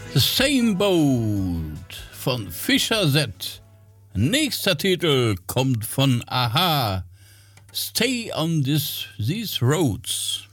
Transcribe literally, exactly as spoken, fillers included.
The Same Boat von Fischer Z. Nächster Titel kommt von Aha. Stay on this, these roads.